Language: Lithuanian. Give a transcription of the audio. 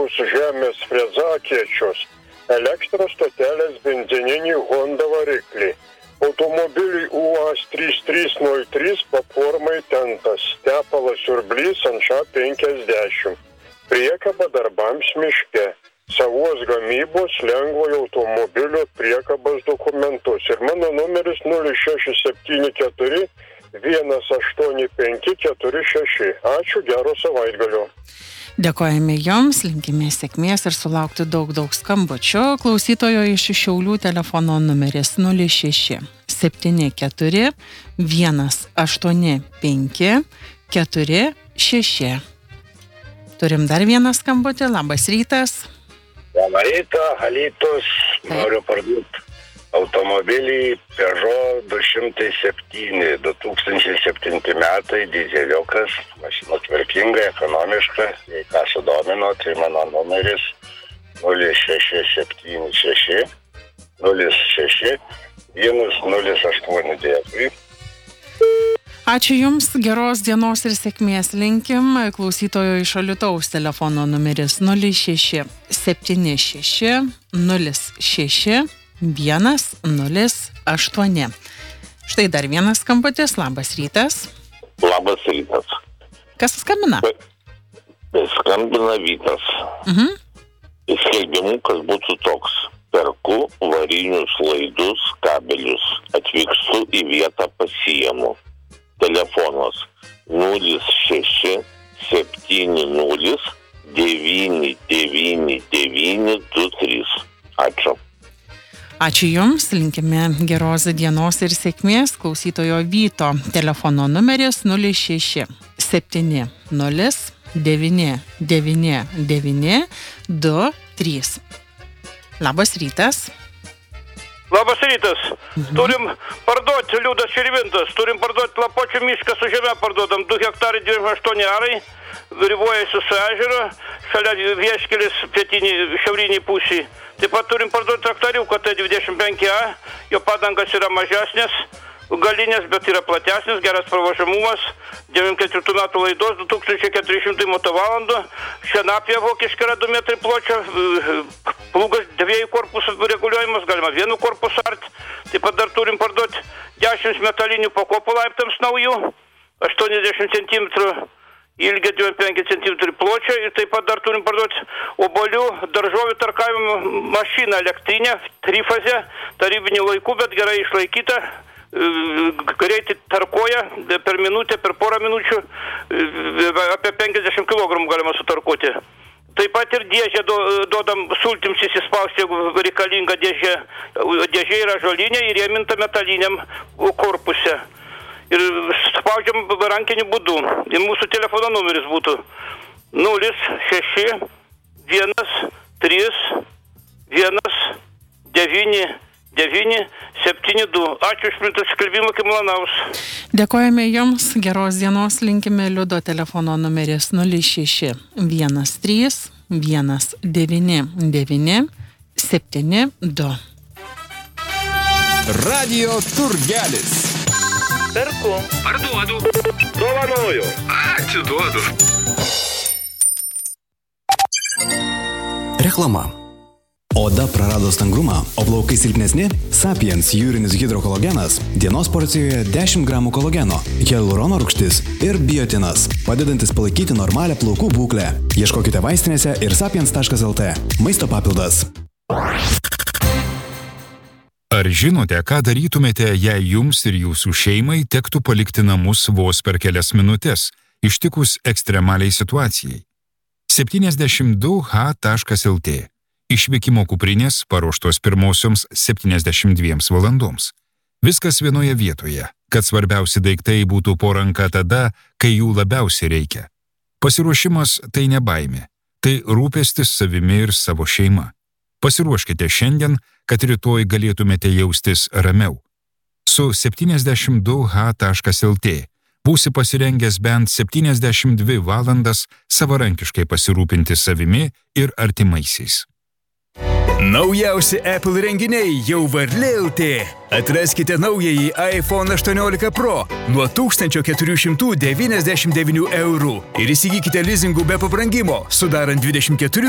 traktoriaus žemės frezakiečius, elektros stotelės benzininį Honda variklį, automobiliui UAZ 3303 platformai tentas, tepalas siurblys ant ŠA50, priekaba darbams miške, savos gamybos lengvojo automobilio priekabos dokumentus. Ir mano numeris 0674 18546. Ačiū, gero savaitgalio. Dėkojame jums, linkime sėkmės ir sulaukti daug skambučių. Klausytojo iš Šiaulių telefono numeris 06 74 185 46. Turim dar vieną skambutį. Labas rytas. Labą rytą, Alytus. Noriu parduoti automobilį Peugeot 207, 2007 metai, dizeliukas, mašina tvarkinga, ekonomiška, jei ką sudomino, tai mano numeris 0676 06 108. Dėkui. Ačiū Jums, geros dienos ir sėkmės linkim. Klausytojo iš Alytaus telefono numeris 06 76 06 108. Štai dar vienas skambutis. Labas rytas. Labas rytas. Kas skambina? Skambina Vytas. Skelbimukas būtų toks. Perku varinius laidus, kabelius. Atvykstu į vietą, pasiimu. Telefonas 06 70 99923. Ačiū. Ačiū Jums, linkime geros dienos ir sėkmės. Klausytojo Vyto telefono numeris 06 70 99923. Labas rytas. Labas rytas. Turim parduoti, Liudas Širvintas, turim parduoti Lapuočių mišką su žeme parduodam, 2 hektarai 28 arai, ribuojasi su ežero, šalia vieškelis šiaurinį pusį. Taip pat turim parduoti traktoriuką T25A, jo padangas yra mažesnės, galinės, bet yra platesnės, geras pravažamumas, 94 metų laidos, 2400 motovalandų, šienapė vokiška yra 2 metrai pločio, plūgas 2 korpusų reguliuojamas, galima 1 korpusą art. Taip pat dar turim parduoti 10 metalinių pakopų laiptams naujų, 80 cm ilgio, 25 cm pločio, ir taip pat dar turim parduoti obuolių daržovių tarkavimo mašiną elektrinę, trifazę, tarybinių laikų, bet gerai išlaikyta. Greitai tarkuoja per minutę, per porą minučių, apie 50 kg galima sutarkuoti. Taip pat ir dėžę duodam sultims įsispausti, jeigu reikalinga dėžė. Dėžė yra žolinė ir įminta metaliniam korpuse. Ir spaudžiam rankiniu būdu. Ir mūsų telefono numeris būtų 06 13 1972. Ačiū už priimtą skelbimą, kaip malonaus. Dėkojame Jums, geros dienos, linkime. Liudo telefono numeris 06 13 199 72. Radio Turgelis. Perku. Parduodu. Dovanoju. Atiduodu. Reklama. Oda prarado stangrumą, o plaukai silpnesni? Sapiens jūrinis hidrokolagenas dienos porcijoje 10 gramų kolageno, hialurono rūgštis ir biotinas, padedantis palaikyti normalią plaukų būklę. Ieškokite vaistinėse ir sapiens.lt. Maisto papildas. Ar žinote, ką darytumėte, jei jums ir jūsų šeimai tektų palikti namus vos per kelias minutės, ištikus ekstremaliai situacijai? 72h.lt. Išvykimo kuprinės paruoštos pirmosioms 72 valandoms. Viskas vienoje vietoje, kad svarbiausi daiktai būtų po ranka tada, kai jų labiausiai reikia. Pasiruošimas tai ne baimė, tai rūpestis savimi ir savo šeima. Pasiruoškite šiandien, kad rytoj galėtumėte jaustis ramiau. Su 72h.lt būsi pasirengęs bent 72 valandas savarankiškai pasirūpinti savimi ir artimaisiais. Naujausi Apple renginiai jau Varlė.lt. Atraskite naująjį iPhone 18 Pro nuo 1499 € ir įsigykite lizingų be pabrangimo, sudarant 24